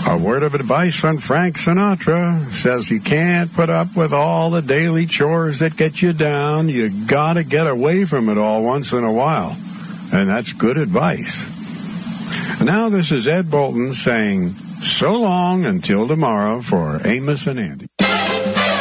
A word of advice from Frank Sinatra says you can't put up with all the daily chores that get you down. You gotta get away from it all once in a while. And that's good advice. Now this is Ed Bolton saying so long until tomorrow for Amos and Andy.